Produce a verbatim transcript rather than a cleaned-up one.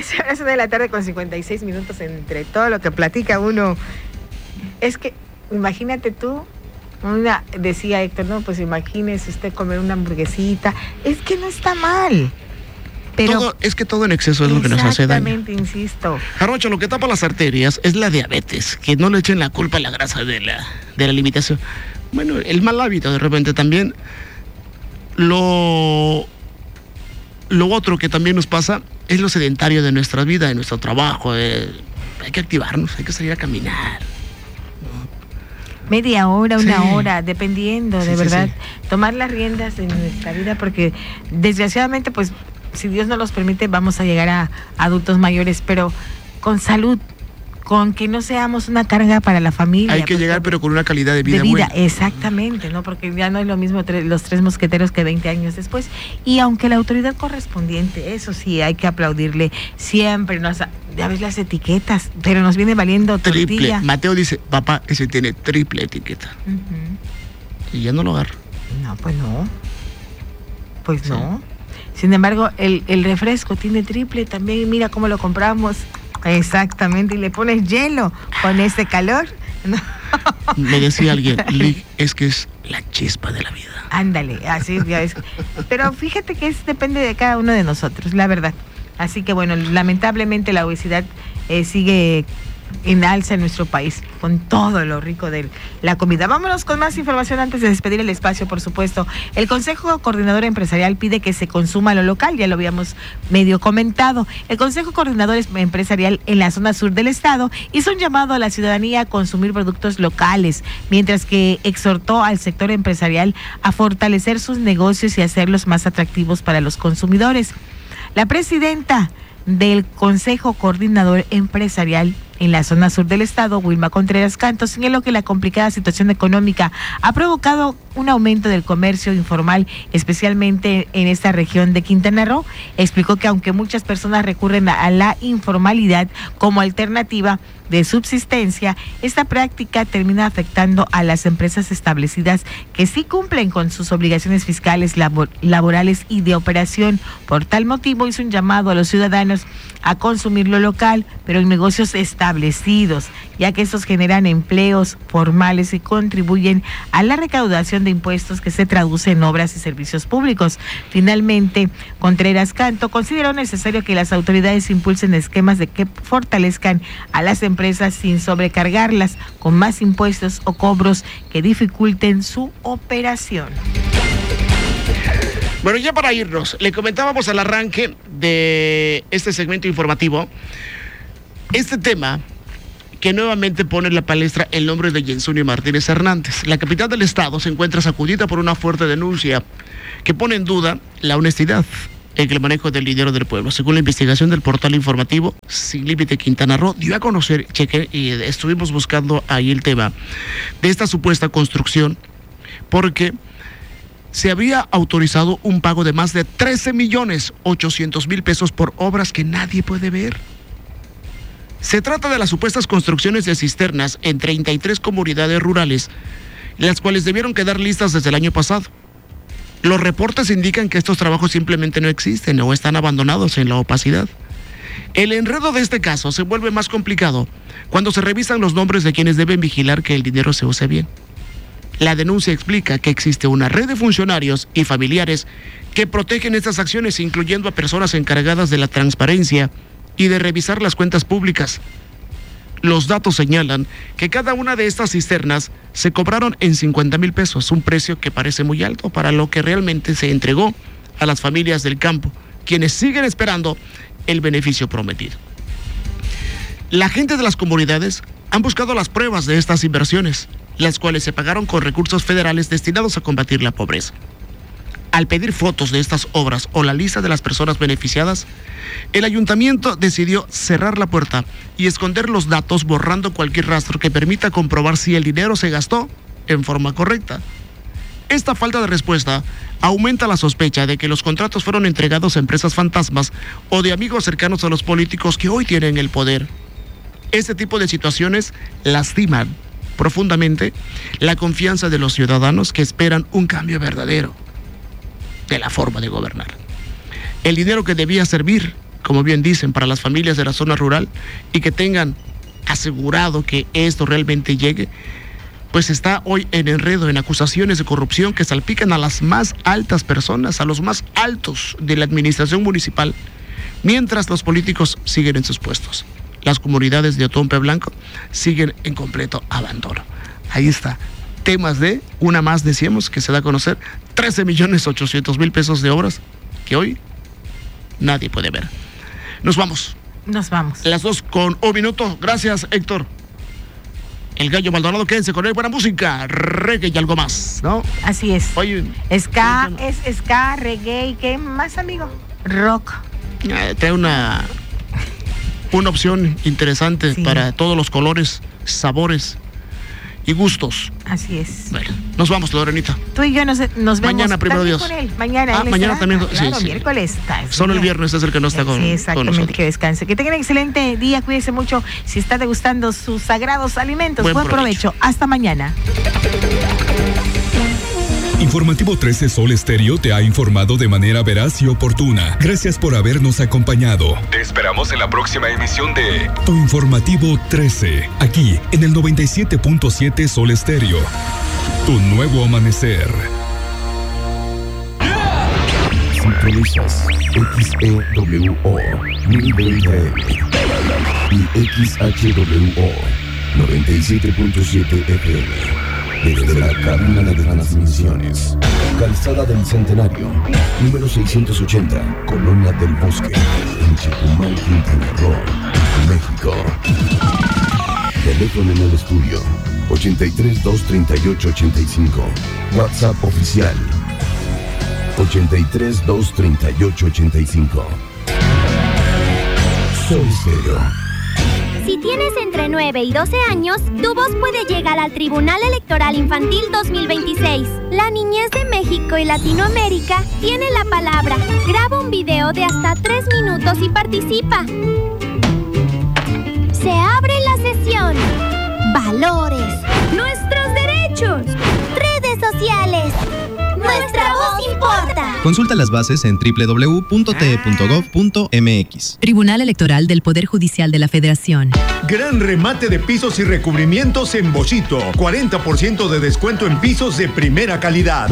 Es una de la tarde con cincuenta y seis minutos. Entre todo lo que platica uno, es que imagínate tú, una, decía Héctor, no, pues imagínese usted comer una hamburguesita, es que no está mal. Pero todo, es que todo en exceso es lo que nos hace daño. Exactamente, insisto. Jarocho, lo que tapa las arterias es la diabetes, que no le echen la culpa a la grasa de la, de la limitación. Bueno, el mal hábito de repente también. Lo, lo otro que también nos pasa es lo sedentario de nuestra vida, de nuestro trabajo. Eh, hay que activarnos, hay que salir a caminar. Media hora, una sí. hora, dependiendo, sí, de sí, verdad. Sí. Tomar las riendas de nuestra vida, porque desgraciadamente, pues, si Dios nos los permite, vamos a llegar a adultos mayores, pero con salud, con que no seamos una carga para la familia. Hay que llegar, pero con una calidad de vida, de vida, buena. Exactamente, ¿no? Porque ya no es lo mismo tre- los tres mosqueteros que veinte años después. Y aunque la autoridad correspondiente, eso sí, hay que aplaudirle siempre, nos, ya ves las etiquetas, pero nos viene valiendo tortilla. Triple. Mateo dice, papá, ese tiene triple etiqueta. Uh-huh. Y ya no lo agarro. No, pues no. Pues Sí. no. Sin embargo, el, el refresco tiene triple también, y mira cómo lo compramos. Exactamente, y le pones hielo con este calor. No. Me decía alguien, Lick, es que es la chispa de la vida. Ándale, así ya ves. Pero fíjate que es, depende de cada uno de nosotros, la verdad. Así que bueno, lamentablemente la obesidad eh, sigue en alza en nuestro país, con todo lo rico de la comida. Vámonos con más información antes de despedir el espacio, por supuesto. El Consejo Coordinador Empresarial pide que se consuma lo local, ya lo habíamos medio comentado. El Consejo Coordinador Empresarial en la zona sur del estado hizo un llamado a la ciudadanía a consumir productos locales, mientras que exhortó al sector empresarial a fortalecer sus negocios y hacerlos más atractivos para los consumidores. La presidenta del Consejo Coordinador Empresarial en la zona sur del estado, Wilma Contreras Canto, señaló que la complicada situación económica ha provocado un aumento del comercio informal, especialmente en esta región de Quintana Roo. Explicó que aunque muchas personas recurren a la informalidad como alternativa de subsistencia, esta práctica termina afectando a las empresas establecidas que sí cumplen con sus obligaciones fiscales, labor, laborales y de operación. Por tal motivo hizo un llamado a los ciudadanos a consumir lo local, pero en negocios establecidos, ya que estos generan empleos formales y contribuyen a la recaudación de impuestos que se traduce en obras y servicios públicos. Finalmente, Contreras Canto consideró necesario que las autoridades impulsen esquemas de que fortalezcan a las empresas sin sobrecargarlas con más impuestos o cobros que dificulten su operación. Bueno, ya para irnos, le comentábamos al arranque de este segmento informativo este tema que nuevamente pone en la palestra el nombre de Yensunio Martínez Hernández. La capital del estado se encuentra sacudida por una fuerte denuncia que pone en duda la honestidad en el manejo del dinero del pueblo. Según la investigación del portal informativo Sin Límite Quintana Roo, dio a conocer, cheque, y estuvimos buscando ahí el tema de esta supuesta construcción, porque se había autorizado un pago de más de trece millones ochocientos mil pesos por obras que nadie puede ver. Se trata de las supuestas construcciones de cisternas en treinta y tres comunidades rurales, las cuales debieron quedar listas desde el año pasado. Los reportes indican que estos trabajos simplemente no existen o están abandonados en la opacidad. El enredo de este caso se vuelve más complicado cuando se revisan los nombres de quienes deben vigilar que el dinero se use bien. La denuncia explica que existe una red de funcionarios y familiares que protegen estas acciones, incluyendo a personas encargadas de la transparencia y de revisar las cuentas públicas. Los datos señalan que cada una de estas cisternas se cobraron en cincuenta mil pesos, un precio que parece muy alto para lo que realmente se entregó a las familias del campo, quienes siguen esperando el beneficio prometido. La gente de las comunidades han buscado las pruebas de estas inversiones, las cuales se pagaron con recursos federales destinados a combatir la pobreza. Al pedir fotos de estas obras o la lista de las personas beneficiadas, el ayuntamiento decidió cerrar la puerta y esconder los datos, borrando cualquier rastro que permita comprobar si el dinero se gastó en forma correcta. Esta falta de respuesta aumenta la sospecha de que los contratos fueron entregados a empresas fantasmas o de amigos cercanos a los políticos que hoy tienen el poder. Este tipo de situaciones lastiman profundamente la confianza de los ciudadanos que esperan un cambio verdadero de la forma de gobernar. El dinero que debía servir como bien dicen, para las familias de la zona rural y que tengan asegurado que esto realmente llegue, pues está hoy en enredo, en acusaciones de corrupción que salpican a las más altas personas, a los más altos de la administración municipal, mientras los políticos siguen en sus puestos. Las comunidades de Otompe Blanco siguen en completo abandono. Ahí está. Temas de, una más decíamos, que se da a conocer, trece millones ochocientos mil pesos de obras que hoy nadie puede ver. Nos vamos. Nos vamos. Las dos con un minuto. Gracias, Héctor. El Gallo Maldonado, quédense con él. Buena música, reggae y algo más, ¿no? Así es. Oye, ska, es ska, reggae y ¿qué más, amigo? Rock. Eh, trae una, una opción interesante, sí, para todos los colores, sabores y gustos. Así es. Bueno, nos vamos, Lorenita. Tú y yo nos, nos vemos mañana, primero Dios. Con él. Mañana, ah, él mañana estará, también. Claro, sí, sí. miércoles está. Solo el viernes es el que no está con, sí, exactamente, con nosotros. Que descanse. Que tengan un excelente día, cuídense mucho. Si está degustando sus sagrados alimentos, buen, buen provecho. provecho. Hasta mañana. Informativo trece Sol Estéreo te ha informado de manera veraz y oportuna. Gracias por habernos acompañado. Te esperamos en la próxima emisión de Tu Informativo trece, aquí en el noventa y siete punto siete Sol Estéreo. Tu nuevo amanecer. Sintonizas X E W O mil veinte y X H W O noventa y siete punto siete F M. Desde la cabina de transmisiones, Calzada del Centenario, número seiscientos ochenta, Colonia del Bosque, en Chetumal, Quintana Roo, México. Teléfono en el estudio, ochenta y tres, dos treinta y ocho, ochenta y cinco. WhatsApp oficial, ochenta y tres, dos treinta y ocho, ochenta y cinco. Sol Estéreo. Si tienes entre nueve y doce años, tu voz puede llegar al Tribunal Electoral Infantil dos mil veintiséis. La niñez de México y Latinoamérica tiene la palabra. Graba un video de hasta tres minutos y participa. Se abre la sesión. Valores. Nuestros derechos. Redes sociales. Nuestra voz importa. Consulta las bases en doble u doble u doble u punto t e punto gov punto m x. Tribunal Electoral del Poder Judicial de la Federación. Gran remate de pisos y recubrimientos en Bochito. cuarenta por ciento de descuento en pisos de primera calidad.